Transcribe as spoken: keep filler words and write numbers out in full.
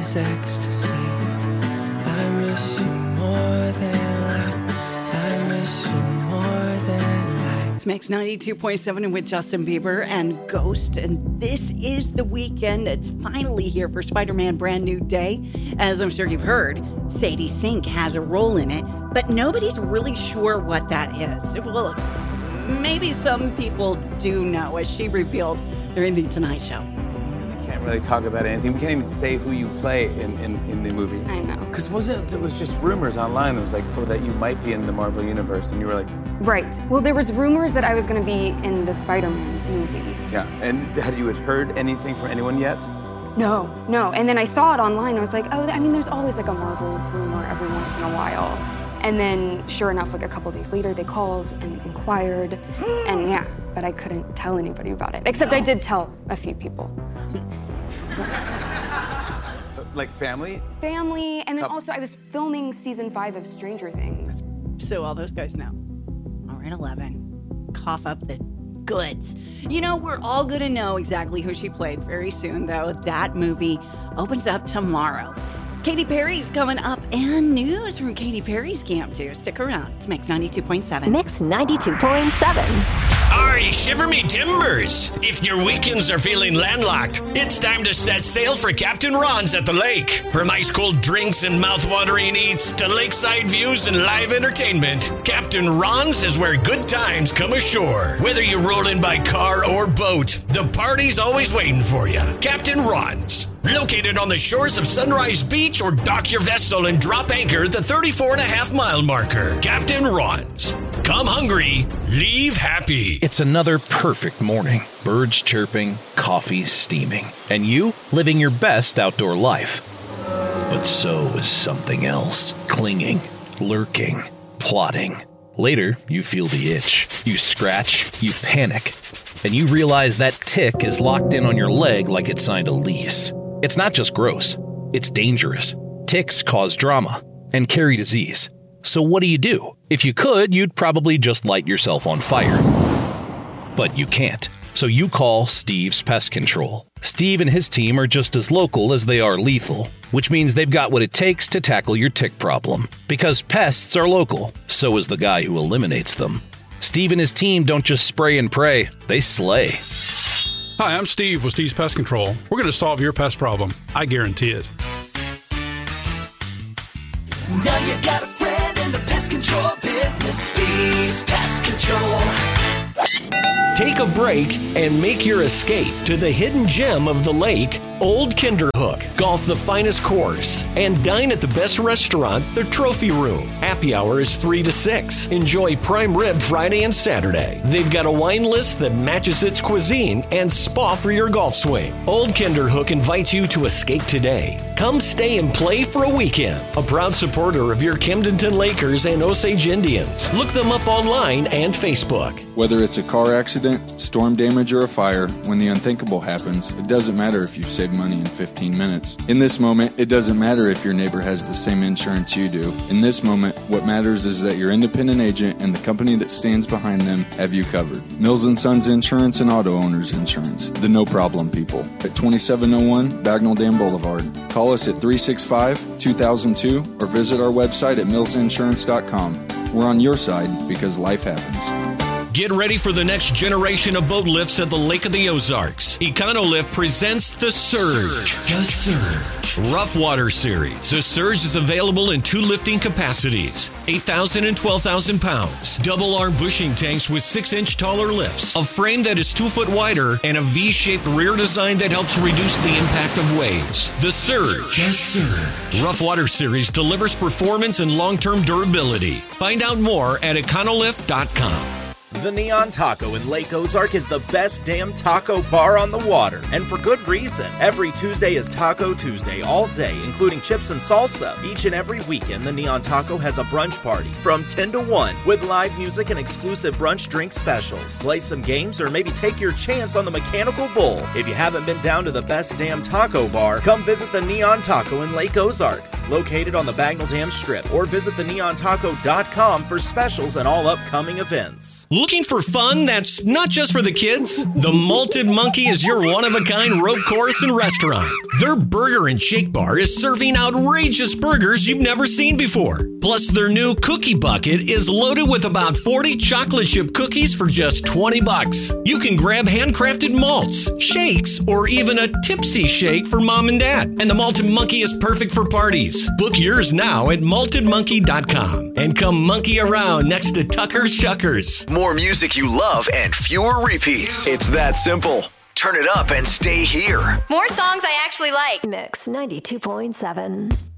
is ecstasy. I miss you more than life. I miss you more than life. It's Mix ninety-two point seven with Justin Bieber and Ghost. And this is the weekend. It's finally here for Spider-Man Brand New Day. As I'm sure you've heard, Sadie Sink has a role in it, but nobody's really sure what that is. Well, maybe some people do know, as she revealed during the Tonight Show. We can't really talk about anything. We can't even say who you play in, in, in the movie. I know. Because wasn't it was just rumors online that was like, oh, that you might be in the Marvel Universe, and you were like... Right. Well, there was rumors that I was going to be in the Spider-Man movie. Yeah, and had you had heard anything from anyone yet? No, no. And then I saw it online, and I was like, oh, I mean, there's always like a Marvel rumor every once in a while. And then, sure enough, like a couple days later, they called and inquired, and yeah, but I couldn't tell anybody about it. Except no. I did tell a few people. Like family? Family, and then also I was filming season five of Stranger Things. So all those guys know. All right, eleven, cough up the goods. You know, we're all gonna know exactly who she played very soon, though. That movie opens up tomorrow. Katy Perry's coming up, and news from Katy Perry's camp, too. Stick around. It's Mix ninety-two point seven. Mix ninety-two point seven. Aye, shiver me timbers. If your weekends are feeling landlocked, it's time to set sail for Captain Ron's at the lake. From ice-cold drinks and mouth-watering eats to lakeside views and live entertainment, Captain Ron's is where good times come ashore. Whether you're rolling by car or boat, the party's always waiting for you. Captain Ron's. Located on the shores of Sunrise Beach, or dock your vessel and drop anchor at the thirty-four and a half mile marker. Captain Ron's. Come hungry, leave happy. It's another perfect morning. Birds chirping, coffee steaming, and you living your best outdoor life. But so is something else. Clinging, lurking, plotting. Later, you feel the itch. You scratch, you panic, and you realize that tick is locked in on your leg like it signed a lease. It's not just gross, it's dangerous. Ticks cause drama and carry disease. So what do you do? If you could, you'd probably just light yourself on fire. But you can't. So you call Steve's Pest Control. Steve and his team are just as local as they are lethal, which means they've got what it takes to tackle your tick problem. Because pests are local, so is the guy who eliminates them. Steve and his team don't just spray and pray, they slay. Hi, I'm Steve with Steve's Pest Control. We're going to solve your pest problem. I guarantee it. Now you got a friend in the pest control business. Steve's Pest Control. Take a break and make your escape to the hidden gem of the lake, Old Kinderhook. Golf the finest course and dine at the best restaurant, the Trophy Room. Happy hour is three to six. Enjoy prime rib Friday and Saturday. They've got a wine list that matches its cuisine and spa for your golf swing. Old Kinderhook invites you to escape today. Come stay and play for a weekend. A proud supporter of your Camdenton Lakers and Osage Indians. Look them up online and Facebook. Whether it's a car accident, storm damage, or a fire, when the unthinkable happens, it doesn't matter if you've saved money in fifteen minutes. In this moment, it doesn't matter if your neighbor has the same insurance you do. In this moment, what matters is that your independent agent and the company that stands behind them have you covered. Mills and Sons Insurance and Auto Owners Insurance. The no problem people. At twenty-seven oh one Bagnell Dam Boulevard. Call us at three six five, two thousand two or visit our website at mills insurance dot com. We're on your side because life happens. Get ready for the next generation of boat lifts at the Lake of the Ozarks. Econolift presents The Surge. The Surge. Rough Water Series. The Surge is available in two lifting capacities, eight thousand and twelve thousand pounds. Double arm bushing tanks with six inch taller lifts. A frame that is two foot wider and a V-shaped rear design that helps reduce the impact of waves. The Surge. The Surge. Rough Water Series delivers performance and long-term durability. Find out more at econolift dot com. The Neon Taco in Lake Ozark is the best damn taco bar on the water, and for good reason. Every Tuesday is Taco Tuesday all day, including chips and salsa. Each and every weekend, the Neon Taco has a brunch party from ten to one with live music and exclusive brunch drink specials. Play some games or maybe take your chance on the Mechanical Bull. If you haven't been down to the best damn taco bar, come visit the Neon Taco in Lake Ozark. located on the Bagnell Dam Strip, or visit the neon taco dot com for specials and all upcoming events. Looking for fun that's not just for the kids? The Malted Monkey is your one-of-a-kind rope course and restaurant. Their burger and shake bar is serving outrageous burgers you've never seen before. Plus, their new cookie bucket is loaded with about forty chocolate chip cookies for just twenty bucks. You can grab handcrafted malts, shakes, or even a tipsy shake for mom and dad. And the Malted Monkey is perfect for parties. Book yours now at malted monkey dot com and come monkey around next to Tucker's Shuckers. More music you love and fewer repeats. It's that simple. Turn it up and stay here. More songs I actually like. Mix ninety-two point seven.